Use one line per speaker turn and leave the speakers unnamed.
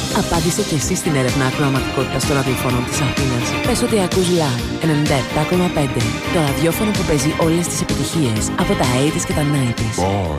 Απάντησε και εσύ στην έρευνα ακροαματικότητας των ραδιοφώνων της Αθήνας. Πες ότι ακούς Live 97,5. Το ραδιόφωνο που παίζει όλες τις επιτυχίες από τα 80's και τα 90's.
Boy,